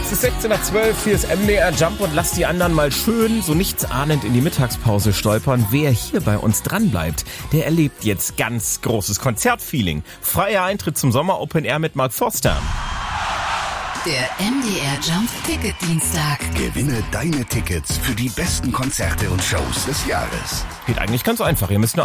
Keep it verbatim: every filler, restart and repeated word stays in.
Es ist sechzehn nach zwölf, hier ist M D R Jump und lasst die anderen mal schön so nichtsahnend in die Mittagspause stolpern. Wer hier bei uns dranbleibt, der erlebt jetzt ganz großes Konzertfeeling. Freier Eintritt zum Sommer Open Air mit Mark Forster. Der M D R Jump Ticket Dienstag. Gewinne deine Tickets für die besten Konzerte und Shows des Jahres. Geht eigentlich ganz einfach. Ihr müsst nur